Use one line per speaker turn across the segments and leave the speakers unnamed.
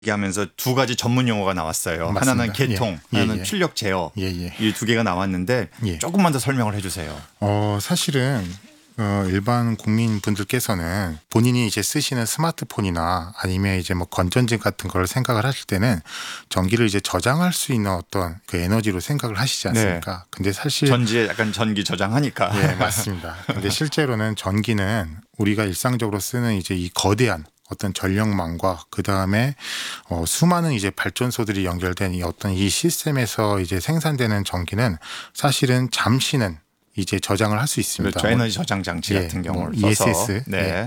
얘기하면서 두 가지 전문 용어가 나왔어요.
맞습니다.
하나는 개통, 하나는 출력 제어.
예.
이 두 개가 나왔는데
예.
조금만 더 설명을 해주세요.
사실은 일반 국민분들께서는 본인이 이제 쓰시는 스마트폰이나 아니면 이제 뭐 건전지 같은 걸 생각을 하실 때는 전기를 이제 저장할 수 있는 어떤 그 에너지로 생각을 하시지 않습니까?
네.
근데 사실
전지에 약간 전기 저장하니까.
예, 맞습니다. 근데 실제로는 전기는 우리가 일상적으로 쓰는 이제 이 거대한 어떤 전력망과 그 다음에 수많은 이제 발전소들이 연결된 이 어떤 이 시스템에서 이제 생산되는 전기는 사실은 잠시는 이제 저장을 할 수 있습니다.
그렇죠. 에너지 저장 장치 같은 경우를 써서.
ESS
네.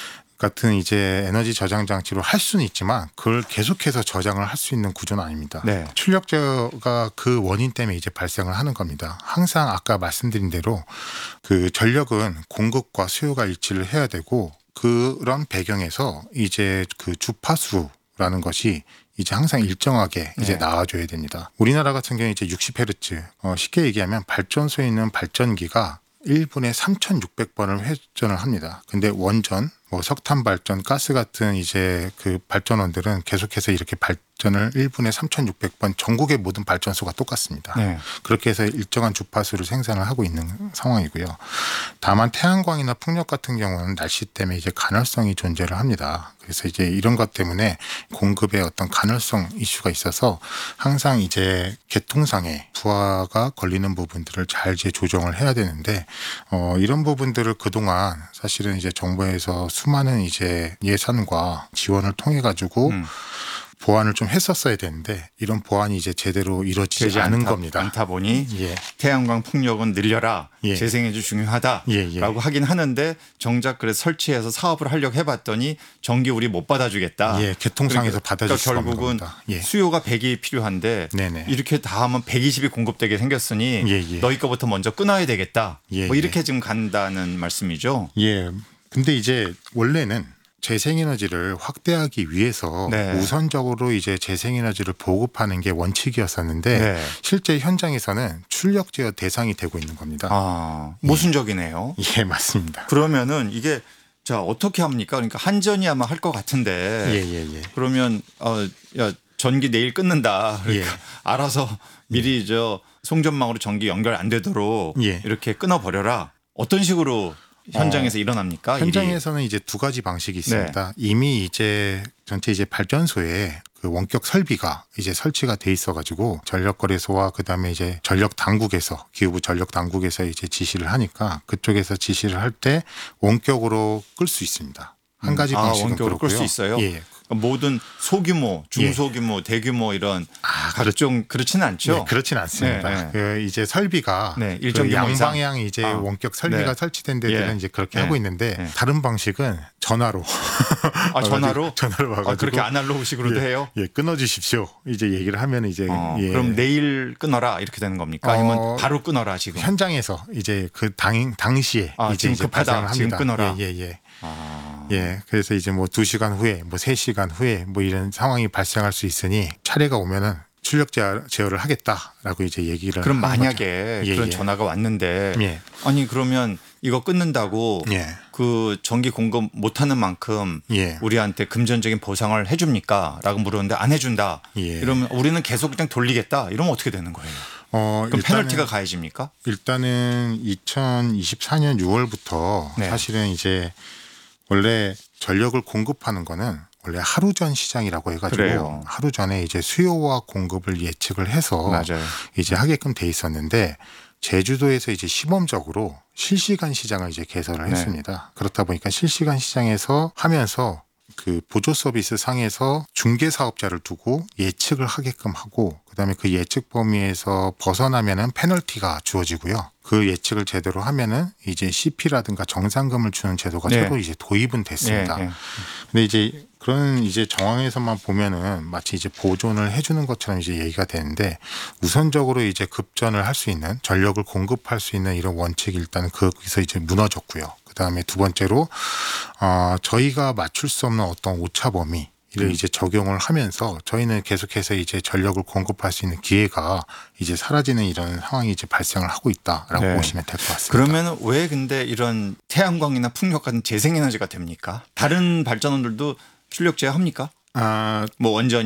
같은 이제 에너지 저장 장치로 할 수는 있지만 그걸 계속해서 저장을 할 수 있는 구조는 아닙니다.
네.
출력 제어가 그 원인 때문에 이제 발생을 하는 겁니다. 항상 아까 말씀드린 대로 그 전력은 공급과 수요가 일치를 해야 되고 그런 배경에서 이제 그 주파수라는 것이 이제 항상 일정하게 이제 나와줘야 됩니다. 우리나라 같은 경우에 이제 60Hz, 쉽게 얘기하면 발전소에 있는 발전기가 1분에 3,600번을 회전을 합니다. 근데 원전, 뭐 석탄 발전, 가스 같은 이제 그 발전원들은 계속해서 이렇게 발전을 1분에 3,600번 전국의 모든 발전소가 똑같습니다.
네.
그렇게 해서 일정한 주파수를 생산을 하고 있는 상황이고요. 다만 태양광이나 풍력 같은 경우는 날씨 때문에 이제 간헐성이 존재를 합니다. 그래서 이제 이런 것 때문에 공급에 어떤 간헐성 이슈가 있어서 항상 이제 개통상에 부하가 걸리는 부분들을 잘 이제 조정을 해야 되는데 이런 부분들을 그동안 사실은 이제 정부에서 수많은 이제 예산과 지원을 통해 가지고 보완을 좀 했었어야 되는데 이런 보완이 이제 제대로 이루어지지 않은 겁니다.
않다 보니
예.
태양광 풍력은 늘려라.
예.
재생에너지 중요하다라고 하긴 하는데 정작 그래서 설치해서 사업을 하려고 해봤더니 전기 우리 못 받아주겠다.
예, 개통상에서 받아줄 수가 없는
결국은
겁니다. 예.
수요가 100이 필요한데
네네.
이렇게 다 하면 120이 공급되게 생겼으니 너희 거부터 먼저 끊어야 되겠다. 뭐 이렇게 지금 간다는 말씀이죠.
예. 근데 이제 원래는 재생에너지를 확대하기 위해서 우선적으로 이제 재생에너지를 보급하는 게 원칙이었었는데 실제 현장에서는 출력 제어 대상이 되고 있는 겁니다.
모순적이네요.
예, 맞습니다.
그러면은 이게 자 어떻게 합니까? 그러니까 한전이 아마 할 것 같은데 그러면 야 전기 내일 끊는다. 그러니까 알아서 미리 저 송전망으로 전기 연결 안 되도록 이렇게 끊어버려라. 어떤 식으로 현장에서 일어납니까?
현장에서는 이제 두 가지 방식이 있습니다. 이미 이제 전체 이제 발전소에 그 원격 설비가 이제 설치가 돼 있어가지고 전력거래소와 그 다음에 이제 전력 당국에서 기후부 전력 당국에서 이제 지시를 하니까 그쪽에서 지시를 할 때 원격으로 끌 수 있습니다. 한 가지 방식은
원격으로 끌 수 있어요.
예.
모든 소규모, 중소규모, 대규모 이런 각종 그렇지는 않죠.
네, 그렇지는 않습니다. 그 이제 설비가
일정
그 양방향 이제 원격 설비가 설치된 데들은 이제 그렇게 하고 있는데 다른 방식은 전화로
전화로
와가지고
그렇게 아날로그식으로도 해요.
끊어주십시오. 이제 얘기를 하면 이제
그럼 내일 끊어라 이렇게 되는 겁니까? 아니면 바로 끊어라 지금?
현장에서 이제 그 당시에
지금 급하다. 지금 끊어라.
예, 그래서 이제 뭐 2시간 후에 뭐 3시간 후에 뭐 이런 상황이 발생할 수 있으니 차례가 오면은 출력 제어를 하겠다라고 이제 얘기를.
그럼 만약에 그런 전화가 왔는데 아니 그러면 이거 끊는다고 그 전기 공급 못하는 만큼 우리한테 금전적인 보상을 해줍니까? 라고 물었는데 안 해준다. 이러면 우리는 계속 그냥 돌리겠다. 이러면 어떻게 되는 거예요? 그럼 페널티가 가해집니까?
일단은 2024년 6월부터 사실은 이제 원래 전력을 공급하는 거는 원래 하루 전 시장이라고 해가지고 하루 전에 이제 수요와 공급을 예측을 해서 이제 하게끔 돼 있었는데 제주도에서 이제 시범적으로 실시간 시장을 이제 개설을 했습니다. 그렇다 보니까 실시간 시장에서 하면서 그 보조 서비스 상에서 중개 사업자를 두고 예측을 하게끔 하고 그다음에 그 예측 범위에서 벗어나면은 페널티가 주어지고요. 그 예측을 제대로 하면은 이제 CP라든가 정상금을 주는 제도가 새로 이제 도입은 됐습니다. 근데 이제 그런 이제 정황에서만 보면은 마치 이제 보존을 해주는 것처럼 이제 얘기가 되는데 우선적으로 이제 급전을 할 수 있는 전력을 공급할 수 있는 이런 원칙이 일단 거기서 이제 무너졌고요. 그다음에 두 번째로 저희가 맞출 수 없는 어떤 오차 범위를 이제 적용을 하면서 저희는 계속해서 이제 전력을 공급할 수 있는 기회가 이제 사라지는 이런 상황이 이제 발생을 하고 있다라고 보시면 될 것 같습니다.
그러면 왜 근데 이런 태양광이나 풍력 같은 재생에너지가 됩니까? 다른 발전원들도 출력 제어합니까? 뭐 원전